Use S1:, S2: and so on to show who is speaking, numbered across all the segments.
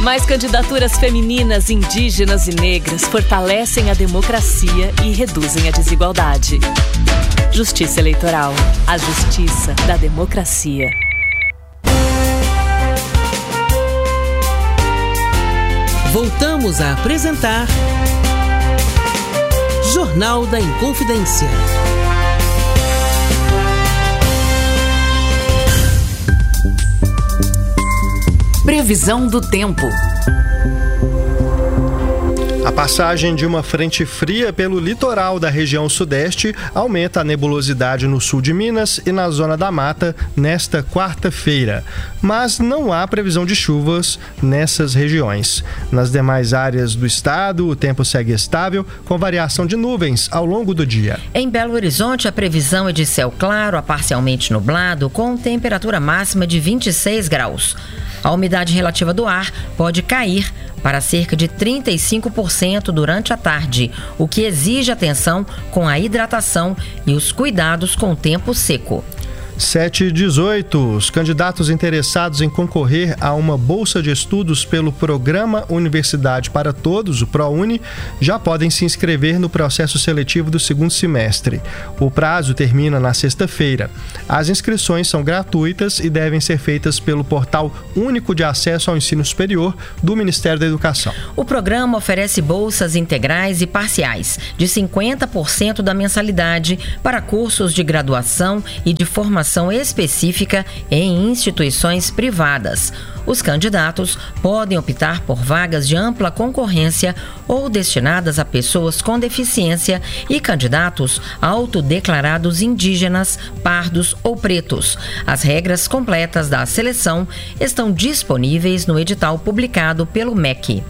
S1: Mais candidaturas femininas, indígenas e negras fortalecem a democracia e reduzem a desigualdade. Justiça Eleitoral. A justiça da democracia.
S2: Voltamos a apresentar Jornal da Inconfidência. Previsão do tempo.
S3: A passagem de uma frente fria pelo litoral da região sudeste aumenta a nebulosidade no sul de Minas e na zona da mata nesta quarta-feira. Mas não há previsão de chuvas nessas regiões. Nas demais áreas do estado, o tempo segue estável, com variação de nuvens ao longo do dia.
S4: Em Belo Horizonte, a previsão é de céu claro a parcialmente nublado, com temperatura máxima de 26 graus. A umidade relativa do ar pode cair para cerca de 35% durante a tarde, o que exige atenção com a hidratação e os cuidados com o tempo seco.
S3: 7h18. Os candidatos interessados em concorrer a uma bolsa de estudos pelo Programa Universidade para Todos, o ProUni, já podem se inscrever no processo seletivo do segundo semestre. O prazo termina na sexta-feira. As inscrições são gratuitas e devem ser feitas pelo Portal Único de Acesso ao Ensino Superior do Ministério da Educação.
S4: O programa oferece bolsas integrais e parciais de 50% da mensalidade para cursos de graduação e de formação específica em instituições privadas. Os candidatos podem optar por vagas de ampla concorrência ou destinadas a pessoas com deficiência e candidatos autodeclarados indígenas, pardos ou pretos. As regras completas da seleção estão disponíveis no edital publicado pelo MEC.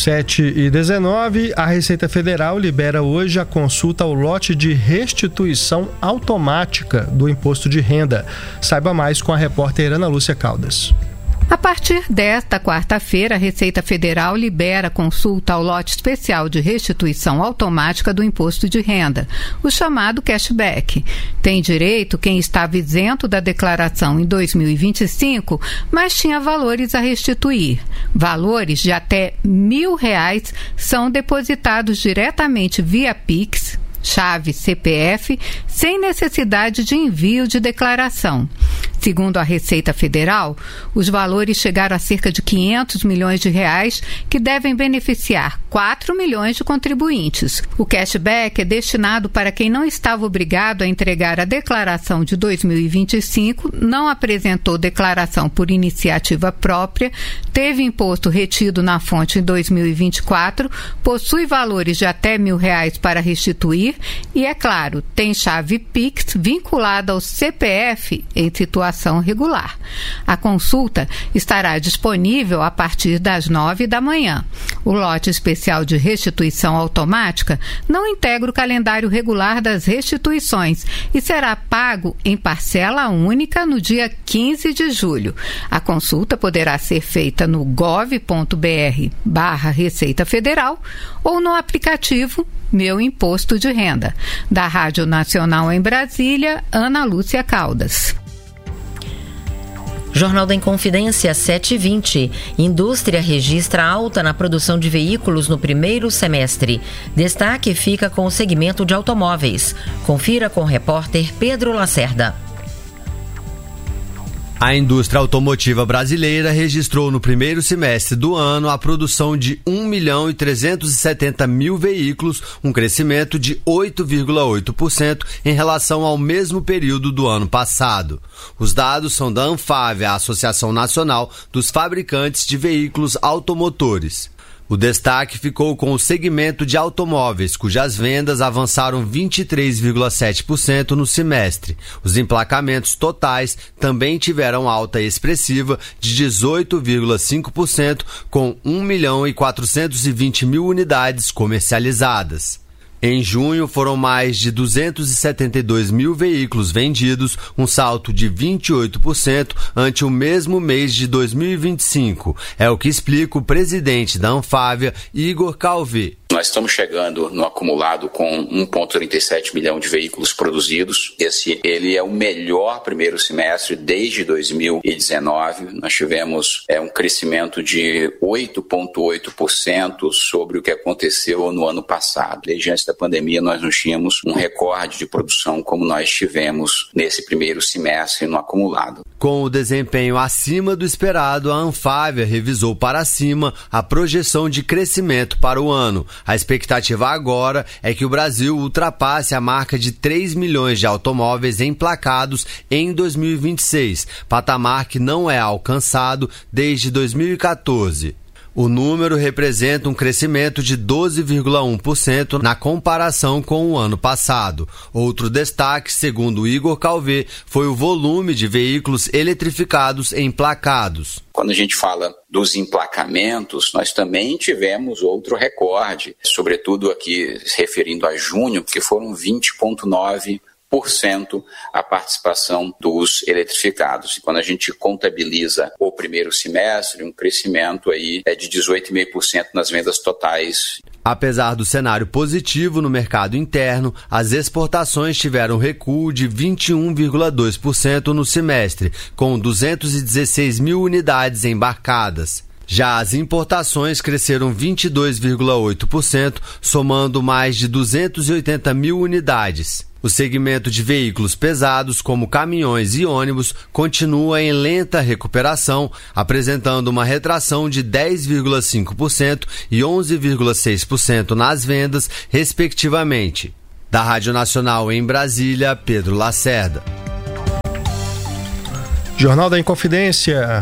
S3: 7h19, a Receita Federal libera hoje a consulta ao lote de restituição automática do imposto de renda. Saiba mais com a repórter Ana Lúcia Caldas.
S5: A partir desta quarta-feira, a Receita Federal libera consulta ao lote especial de restituição automática do imposto de renda, o chamado cashback. Tem direito quem estava isento da declaração em 2025, mas tinha valores a restituir. Valores de até R$1.000 são depositados diretamente via Pix, chave CPF, sem necessidade de envio de declaração. Segundo a Receita Federal, os valores chegaram a cerca de R$500 milhões, que devem beneficiar 4 milhões de contribuintes. O cashback é destinado para quem não estava obrigado a entregar a declaração de 2025, não apresentou declaração por iniciativa própria, teve imposto retido na fonte em 2024, possui valores de até R$1.000 para restituir e, é claro, tem chave Pix vinculada ao CPF em situação regular. A consulta estará disponível a partir das 9 da manhã. O lote especial de restituição automática não integra o calendário regular das restituições e será pago em parcela única no dia 15 de julho. A consulta poderá ser feita no gov.br/Receita Federal ou no aplicativo Meu Imposto de Renda. Da Rádio Nacional em Brasília, Ana Lúcia Caldas.
S4: Jornal da Inconfidência, 7h20. Indústria registra alta na produção de veículos no primeiro semestre. Destaque fica com o segmento de automóveis. Confira com o repórter Pedro Lacerda.
S6: A indústria automotiva brasileira registrou no primeiro semestre do ano a produção de 1.370.000 veículos, um crescimento de 8,8% em relação ao mesmo período do ano passado. Os dados são da ANFAVEA, a Associação Nacional dos Fabricantes de Veículos Automotores. O destaque ficou com o segmento de automóveis, cujas vendas avançaram 23,7% no semestre. Os emplacamentos totais também tiveram alta expressiva de 18,5%, com 1.420.000 unidades comercializadas. Em junho, foram mais de 272 mil veículos vendidos, um salto de 28% ante o mesmo mês de 2025. É o que explica o presidente da Anfávia, Igor Calvi.
S7: Nós estamos chegando no acumulado com 1,37 milhão de veículos produzidos. Ele é o melhor primeiro semestre desde 2019. Nós tivemos um crescimento de 8,8% sobre o que aconteceu no ano passado. Desde antes da pandemia, nós não tínhamos um recorde de produção como nós tivemos nesse primeiro semestre no acumulado.
S6: Com o desempenho acima do esperado, a Anfávia revisou para cima a projeção de crescimento para o ano. A expectativa agora é que o Brasil ultrapasse a marca de 3 milhões de automóveis emplacados em 2026, patamar que não é alcançado desde 2014. O número representa um crescimento de 12,1% na comparação com o ano passado. Outro destaque, segundo Igor Calvi, foi o volume de veículos eletrificados emplacados.
S7: Quando a gente fala dos emplacamentos, nós também tivemos outro recorde, sobretudo aqui se referindo a junho, que foram 20,9% a participação dos eletrificados. E quando a gente contabiliza o primeiro semestre, um crescimento aí de 18,5% nas vendas totais.
S6: Apesar do cenário positivo no mercado interno, as exportações tiveram recuo de 21,2% no semestre, com 216 mil unidades embarcadas. Já as importações cresceram 22,8%, somando mais de 280 mil unidades. O segmento de veículos pesados, como caminhões e ônibus, continua em lenta recuperação, apresentando uma retração de 10,5% e 11,6% nas vendas, respectivamente. Da Rádio Nacional em Brasília, Pedro Lacerda.
S3: Jornal da Inconfidência,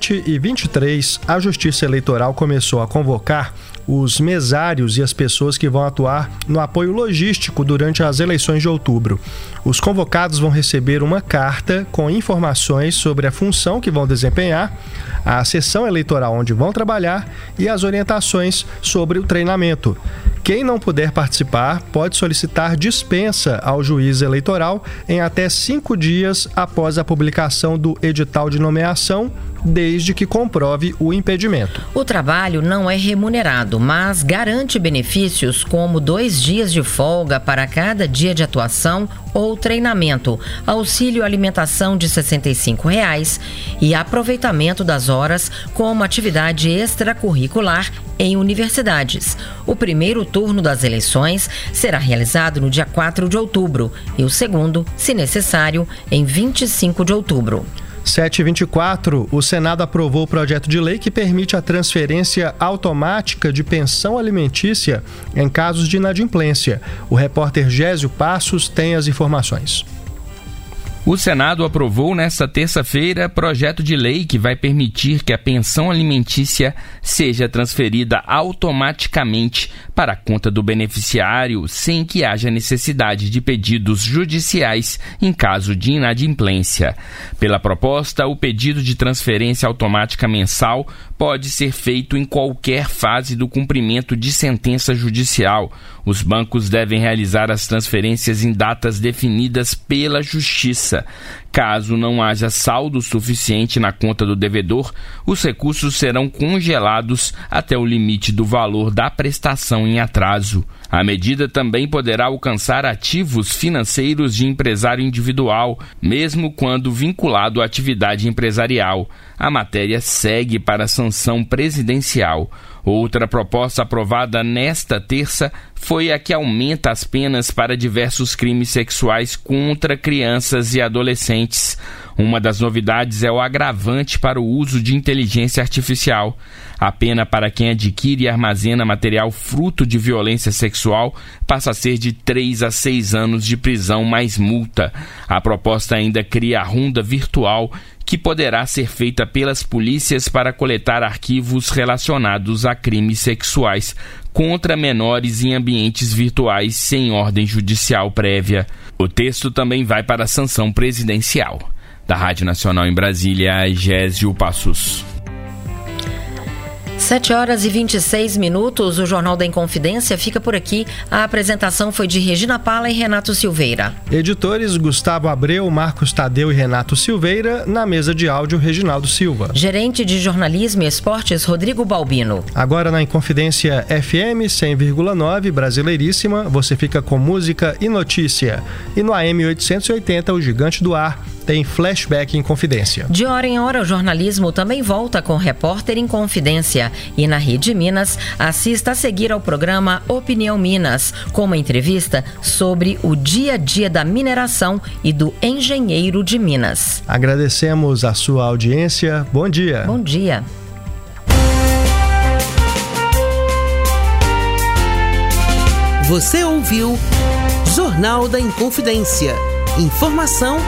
S3: 7h23, a Justiça Eleitoral começou a convocar os mesários e as pessoas que vão atuar no apoio logístico durante as eleições de outubro. Os convocados vão receber uma carta com informações sobre a função que vão desempenhar, a sessão eleitoral onde vão trabalhar e as orientações sobre o treinamento. Quem não puder participar pode solicitar dispensa ao juiz eleitoral em até 5 dias após a publicação do edital de nomeação, desde que comprove o impedimento.
S4: O trabalho não é remunerado, mas garante benefícios como 2 dias de folga para cada dia de atuação ou treinamento, auxílio alimentação de R$ 65,00 e aproveitamento das horas como atividade extracurricular em universidades. O primeiro turno das eleições será realizado no dia 4 de outubro e o segundo, se necessário, em 25 de outubro.
S3: 7h24, o Senado aprovou o projeto de lei que permite a transferência automática de pensão alimentícia em casos de inadimplência. O repórter Gésio Passos tem as informações.
S8: O Senado aprovou nesta terça-feira projeto de lei que vai permitir que a pensão alimentícia seja transferida automaticamente para a conta do beneficiário sem que haja necessidade de pedidos judiciais em caso de inadimplência. Pela proposta, o pedido de transferência automática mensal pode ser feito em qualquer fase do cumprimento de sentença judicial. Os bancos devem realizar as transferências em datas definidas pela Justiça. Caso não haja saldo suficiente na conta do devedor, os recursos serão congelados até o limite do valor da prestação em atraso. A medida também poderá alcançar ativos financeiros de empresário individual, mesmo quando vinculado à atividade empresarial. A matéria segue para a sanção presidencial. Outra proposta aprovada nesta terça foi a que aumenta as penas para diversos crimes sexuais contra crianças e adolescentes. Uma das novidades é o agravante para o uso de inteligência artificial. A pena para quem adquire e armazena material fruto de violência sexual passa a ser de 3 a 6 anos de prisão mais multa. A proposta ainda cria a ronda virtual, que poderá ser feita pelas polícias para coletar arquivos relacionados a crimes sexuais contra menores em ambientes virtuais sem ordem judicial prévia. O texto também vai para a sanção presidencial. Da Rádio Nacional em Brasília, Gésio Passos.
S4: 7h26, o Jornal da Inconfidência fica por aqui. A apresentação foi de Regina Pala e Renato Silveira.
S3: Editores Gustavo Abreu, Marcos Tadeu e Renato Silveira. Na mesa de áudio, Reginaldo Silva.
S4: Gerente de Jornalismo e Esportes, Rodrigo Balbino.
S3: Agora na Inconfidência FM 100,9, Brasileiríssima, você fica com música e notícia. E no AM 880, o Gigante do Ar, tem Flashback Inconfidência.
S4: De hora em hora, o jornalismo também volta com Repórter Inconfidência. E na Rede Minas, assista a seguir ao programa Opinião Minas, com uma entrevista sobre o dia a dia da mineração e do engenheiro de Minas.
S3: Agradecemos a sua audiência. Bom dia.
S4: Bom dia.
S2: Você ouviu Jornal da Inconfidência. Informação